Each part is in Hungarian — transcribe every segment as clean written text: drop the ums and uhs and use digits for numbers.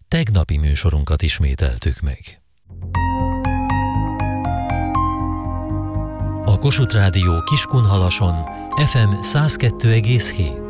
tegnapi műsorunkat ismételtük meg. A Kossuth Rádió Kiskunhalason FM 102,7.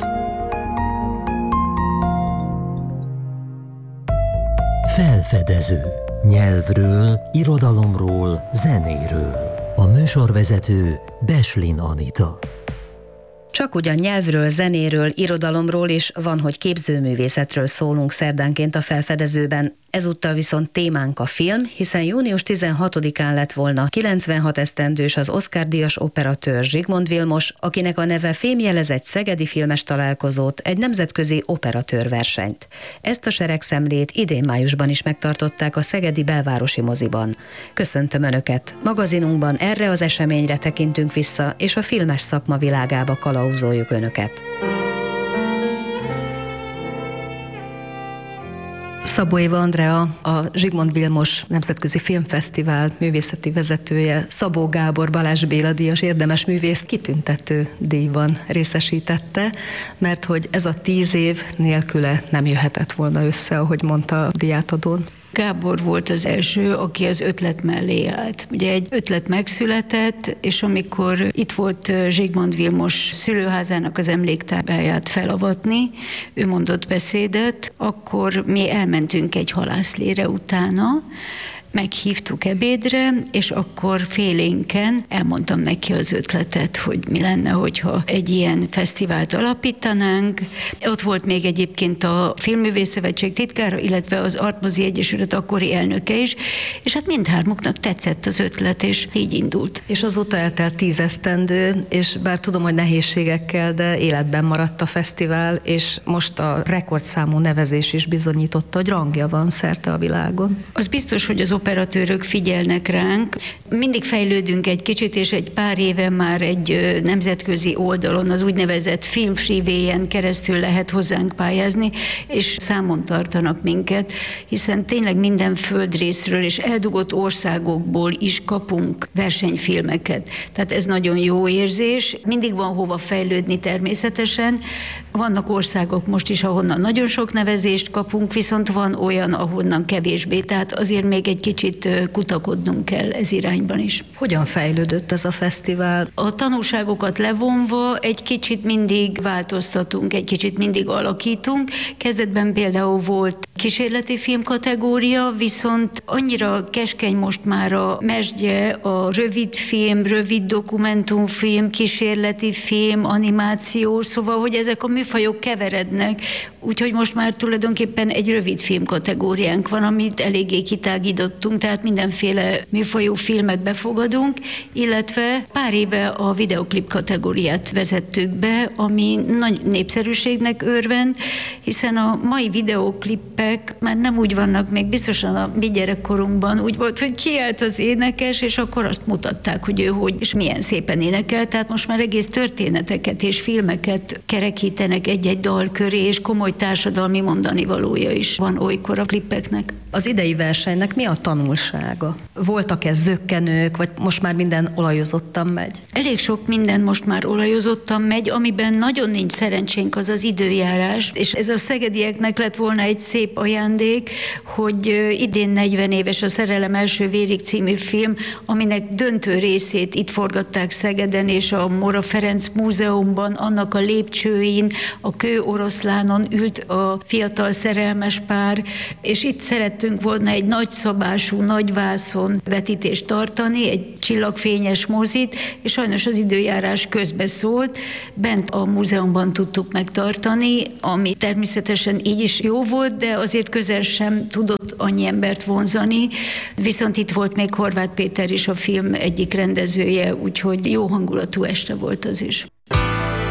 Felfedező. Nyelvről, irodalomról, zenéről. A műsorvezető Beslin Anita. Csak ugyan nyelvről, zenéről, irodalomról és van, hogy képzőművészetről szólunk szerdánként a Felfedezőben. Ezúttal viszont témánk a film, hiszen június 16-án lett volna 96 esztendős az Oscar-díjas operatőr Zsigmond Vilmos, akinek a neve fémjelez egy szegedi filmes találkozót, egy nemzetközi operatőrversenyt. Ezt a seregszemlét idén májusban is megtartották a szegedi belvárosi moziban. Köszöntöm Önöket! Magazinunkban erre az eseményre tekintünk vissza, és a filmes szakma világába kalauzoljuk Önöket. Szabó Éva Andrea, a Zsigmond Vilmos Nemzetközi Filmfesztivál művészeti vezetője, Szabó Gábor Balázs Béla díjas érdemes művészt kitüntető díjban részesítette, mert hogy ez a 10 év nélküle nem jöhetett volna össze, ahogy mondta a díjátadón. Gábor volt az első, aki az ötlet mellé állt. Ugye egy ötlet megszületett, és amikor itt volt Zsigmond Vilmos szülőházának az emléktábláját felavatni, ő mondott beszédet, akkor mi elmentünk egy halászlére utána, meghívtuk ebédre, és akkor félénken elmondtam neki az ötletet, hogy mi lenne, hogyha egy ilyen fesztivált alapítanánk. Ott volt még egyébként a Filmművész Szövetség titkára, illetve az Artmozi Egyesület akkori elnöke is, és hát mindhármuknak tetszett az ötlet, és így indult. És azóta eltelt 10 esztendő, és bár tudom, hogy nehézségekkel, de életben maradt a fesztivál, és most a rekordszámú nevezés is bizonyította, hogy rangja van szerte a világon. Az biztos, hogy az operatőrök figyelnek ránk. Mindig fejlődünk egy kicsit, és egy pár éve már egy nemzetközi oldalon, az úgynevezett Film Freeway-en keresztül lehet hozzánk pályázni, és számon tartanak minket, hiszen tényleg minden földrészről és eldugott országokból is kapunk versenyfilmeket. Tehát ez nagyon jó érzés. Mindig van hova fejlődni természetesen. Vannak országok most is, ahonnan nagyon sok nevezést kapunk, viszont van olyan, ahonnan kevésbé. Tehát azért még egy kicsit kutakodnunk kell ez irányban is. Hogyan fejlődött ez a fesztivál? A tanulságokat levonva egy kicsit mindig változtatunk, egy kicsit mindig alakítunk. Kezdetben például volt kísérleti film kategória, viszont annyira keskeny most már a mesdje, a rövid film, rövid dokumentumfilm, kísérleti film, animáció, szóval, hogy ezek a műfajok keverednek, úgyhogy most már tulajdonképpen egy rövid film kategóriánk van, amit eléggé kitágítottunk, tehát mindenféle műfajú filmet befogadunk, illetve pár éve a videoklip kategóriát vezettük be, ami nagy népszerűségnek örvend, hiszen a mai videoklipek már nem úgy vannak, még biztosan a mi gyerekkorunkban úgy volt, hogy kiállt az énekes, és akkor azt mutatták, hogy ő hogy és milyen szépen énekel, tehát most már egész történeteket és filmeket kerekítenek egy-egy dal köré, és komoly társadalmi mondanivalója is van olykor a klipeknek. Az idei versenynek mi a tanulsága? Voltak-e zökkenők, vagy most már minden olajozottan megy? Elég sok minden most már olajozottan megy, amiben nagyon nincs szerencsénk, az az időjárás, és ez a szegedieknek lett volna egy szép ajándék, hogy idén 40 éves a Szerelem első vérig című film, aminek döntő részét itt forgatták Szegeden, és a Móra Ferenc Múzeumban, annak a lépcsőin, a kőoroszlánon ült a fiatal szerelmes pár, és itt szerettünk volna egy nagyszabású, nagyvászon vetítést tartani, egy csillagfényes mozit, és sajnos az időjárás közbeszólt. Bent a múzeumban tudtuk megtartani, ami természetesen így is jó volt, de azért közel sem tudott annyi embert vonzani. Viszont itt volt még Horváth Péter is, a film egyik rendezője, úgyhogy jó hangulatú este volt az is.